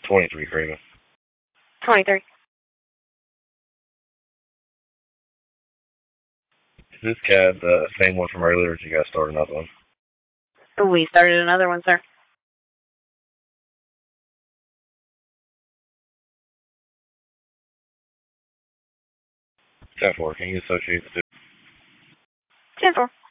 23, Craven. 23. Is this cab the same one from earlier, or did you guys start another one? We started another one, sir. 10-4, can you associate the two? 10-4.